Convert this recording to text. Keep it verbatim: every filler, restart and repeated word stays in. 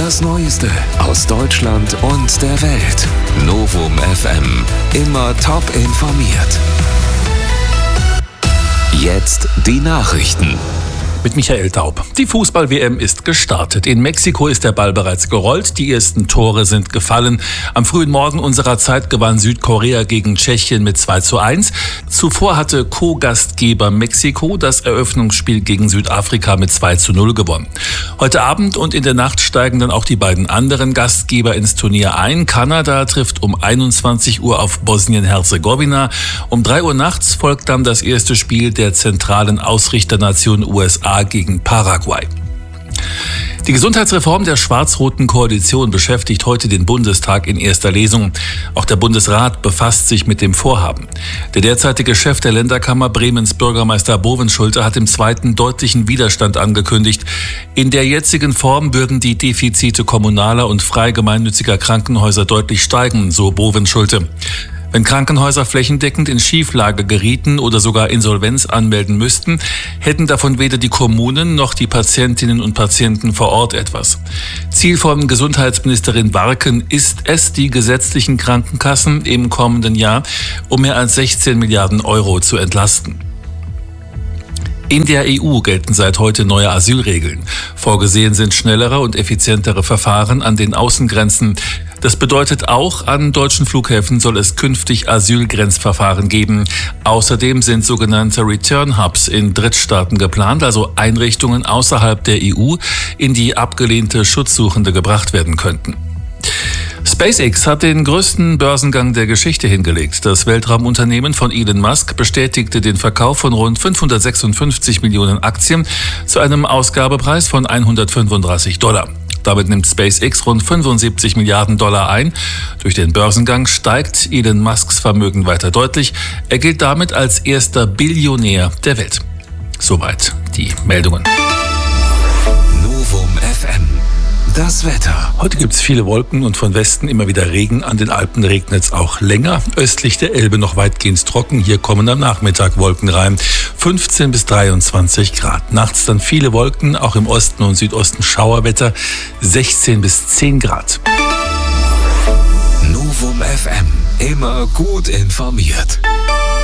Das Neueste aus Deutschland und der Welt. Novum F M. Immer top informiert. Jetzt die Nachrichten. Mit Michael Taub. Die Fußball-W M ist gestartet. In Mexiko ist der Ball bereits gerollt. Die ersten Tore sind gefallen. Am frühen Morgen unserer Zeit gewann Südkorea gegen Tschechien mit zwei zu eins. Zuvor hatte Co-Gastgeber Mexiko das Eröffnungsspiel gegen Südafrika mit zwei zu null gewonnen. Heute Abend und in der Nacht steigen dann auch die beiden anderen Gastgeber ins Turnier ein. Kanada trifft um einundzwanzig Uhr auf Bosnien-Herzegowina. Um drei Uhr nachts folgt dann das erste Spiel der zentralen Ausrichternation U S A gegen Paraguay. Die Gesundheitsreform der schwarz-roten Koalition beschäftigt heute den Bundestag in erster Lesung. Auch der Bundesrat befasst sich mit dem Vorhaben. Der derzeitige Chef der Länderkammer, Bremens Bürgermeister Bovenschulte, hat im zweiten deutlichen Widerstand angekündigt. In der jetzigen Form würden die Defizite kommunaler und frei gemeinnütziger Krankenhäuser deutlich steigen, so Bovenschulte. Wenn Krankenhäuser flächendeckend in Schieflage gerieten oder sogar Insolvenz anmelden müssten, hätten davon weder die Kommunen noch die Patientinnen und Patienten vor Ort etwas. Ziel von Gesundheitsministerin Warken ist es, die gesetzlichen Krankenkassen im kommenden Jahr um mehr als sechzehn Milliarden Euro zu entlasten. In der E U gelten seit heute neue Asylregeln. Vorgesehen sind schnellere und effizientere Verfahren an den Außengrenzen. Das bedeutet auch, an deutschen Flughäfen soll es künftig Asylgrenzverfahren geben. Außerdem sind sogenannte Return Hubs in Drittstaaten geplant, also Einrichtungen außerhalb der E U, in die abgelehnte Schutzsuchende gebracht werden könnten. SpaceX hat den größten Börsengang der Geschichte hingelegt. Das Weltraumunternehmen von Elon Musk bestätigte den Verkauf von rund fünfhundertsechsundfünfzig Millionen Aktien zu einem Ausgabepreis von hundertfünfunddreißig Dollar. Damit nimmt SpaceX rund fünfundsiebzig Milliarden Dollar ein. Durch den Börsengang steigt Elon Musks Vermögen weiter deutlich. Er gilt damit als erster Billionär der Welt. Soweit die Meldungen. Novum F M. Das Wetter. Heute gibt es viele Wolken und von Westen immer wieder Regen. An den Alpen regnet es auch länger. Östlich der Elbe noch weitgehend trocken. Hier kommen am Nachmittag Wolken rein. fünfzehn bis dreiundzwanzig Grad. Nachts dann viele Wolken, auch im Osten und Südosten Schauerwetter. sechzehn bis zehn Grad. Novum F M. Immer gut informiert.